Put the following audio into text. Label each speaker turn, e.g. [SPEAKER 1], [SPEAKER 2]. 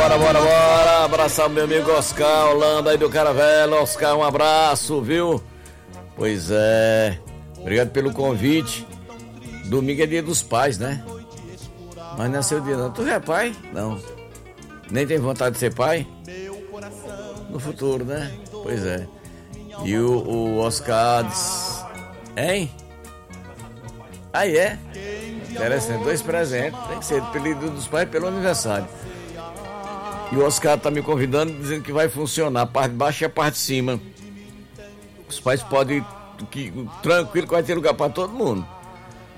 [SPEAKER 1] Bora. Abraçar o meu amigo Oscar Holanda aí do Caravela. Oscar, um abraço, viu? Pois é. Obrigado pelo convite. Domingo é dia dos pais, né? Mas não é seu dia, não. Tu já é pai? Não. Nem tem vontade de ser pai? No futuro, né? Pois é. E o Oscar diz... Hein? Aí é? Interessante, 2 presentes. Tem que ser pelo dia dos pais e pelo aniversário. E o Oscar tá me convidando, dizendo que vai funcionar a parte de baixo e a parte de cima. Os pais podem ir tranquilo, que vai ter lugar para todo mundo.